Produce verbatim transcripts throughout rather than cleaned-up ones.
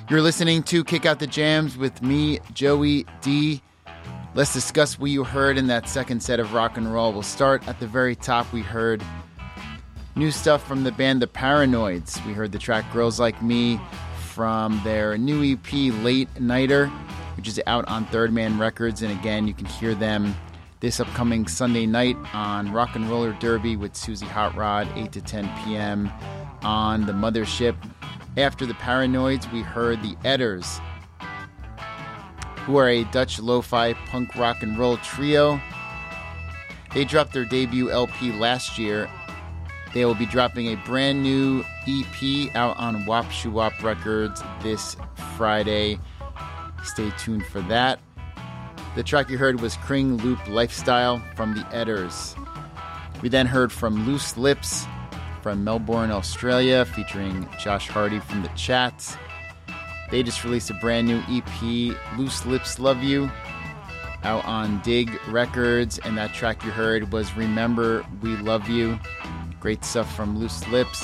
You're listening to Kick Out the Jams with me, Joey D. Let's discuss what you heard in that second set of rock and roll. We'll start at the very top. We heard new stuff from the band The Paranoids. We heard the track Girls Like Me from their new E P Late Nighter, which is out on Third Man Records. And again, you can hear them this upcoming Sunday night on Rock and Roller Derby with Susie Hot Rod, eight to ten p.m. on the Mothership. After the Paranoids, we heard the Edders, who are a Dutch lo-fi punk rock and roll trio. They dropped their debut L P last year. They will be dropping a brand new E P out on Wop Shoo Wop Records this Friday. Stay tuned for that. The track you heard was Kring Loop Lifestyle from the Edders. We then heard from Loose Lips from Melbourne, Australia, featuring Josh Hardy from the Chats. They just released a brand new E P, Loose Lips Love You, out on Dig Records, and that track you heard was Remember We Love You. Great stuff from Loose Lips.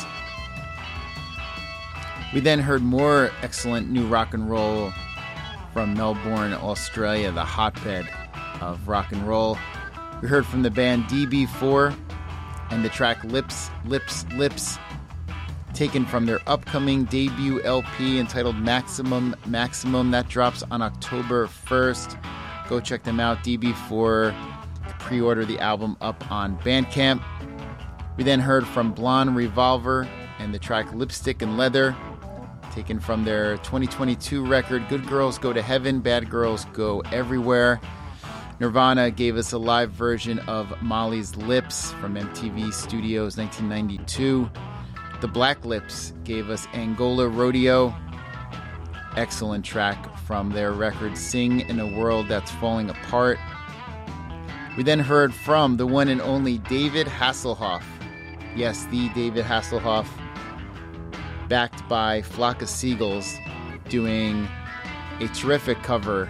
We then heard more excellent new rock and roll from Melbourne, Australia, the hotbed of rock and roll. We heard from the band D B four and the track Lips, Lips, Lips, taken from their upcoming debut L P entitled Maximum, Maximum. That drops on October first. Go check them out, D B four. Pre-order the album up on Bandcamp. We then heard from Blonde Revolver and the track Lipstick and Leather, taken from their twenty twenty-two record Good Girls Go to Heaven, Bad Girls Go Everywhere. Nirvana gave us a live version of Molly's Lips from M T V Studios nineteen ninety-two. The Black Lips gave us Angola Rodeo. Excellent track from their record Sing in a World That's Falling Apart. We then heard from the one and only David Hasselhoff. Yes, the David Hasselhoff, backed by Flock of Seagulls, doing a terrific cover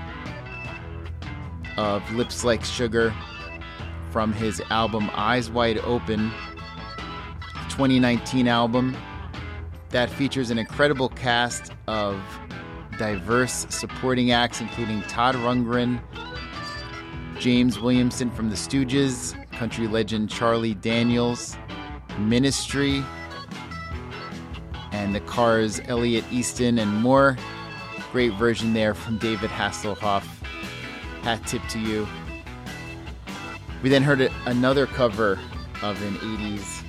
of Lips Like Sugar from his album Eyes Wide Open, twenty nineteen album that features an incredible cast of diverse supporting acts, including Todd Rundgren, James Williamson from the Stooges, country legend Charlie Daniels, Ministry, and the Cars' Elliot Easton, and more. Great version there from David Hasselhoff. Hat tip to you. We then heard another cover of an eighties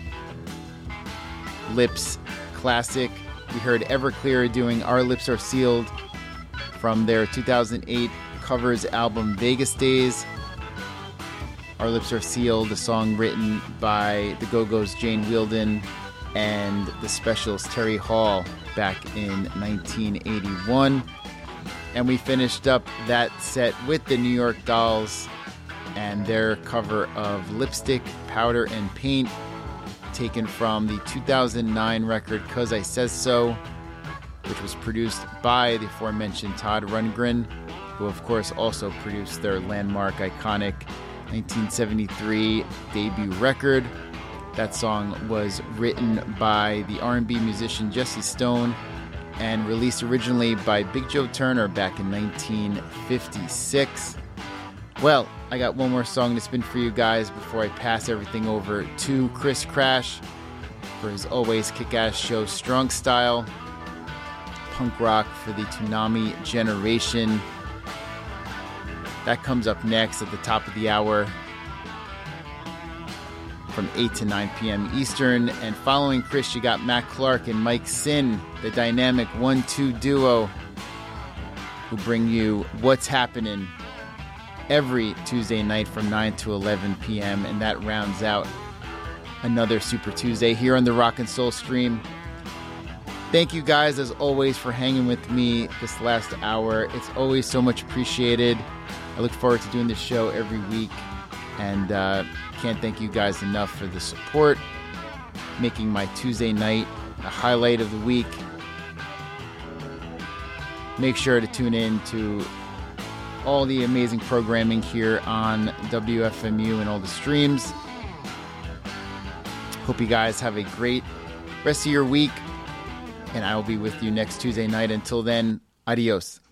Lips classic. We heard Everclear doing Our Lips Are Sealed from their two thousand eight covers album Vegas Days. Our Lips Are Sealed, a song written by the Go-Go's Jane Wielden and the Specials Terry Hall back in nineteen eighty-one. And we finished up that set with the New York Dolls and their cover of Lipstick, Powder, and Paint, taken from the two thousand nine record 'Cause I Says So, which was produced by the aforementioned Todd Rundgren, who of course also produced their landmark, iconic nineteen seventy-three debut record. That song was written by the R and B musician Jesse Stone and released originally by Big Joe Turner back in nineteen fifty-six. Well, I got one more song to spin for you guys before I pass everything over to Chris Crash for his always kick-ass show Strong Style, punk rock for the Toonami generation. That comes up next at the top of the hour from eight to nine p.m. Eastern. And following Chris, you got Matt Clark and Mike Sin, the dynamic one two duo, who bring you What's Happening every Tuesday night from nine to eleven p.m. And that rounds out another Super Tuesday here on the Rock and Soul Stream. Thank you guys, as always, for hanging with me this last hour. It's always so much appreciated. I look forward to doing this show every week, and uh, can't thank you guys enough for the support, making my Tuesday night a highlight of the week. Make sure to tune in to all the amazing programming here on W F M U and all the streams. Hope you guys have a great rest of your week. and I will be with you next Tuesday night. Until then, adios.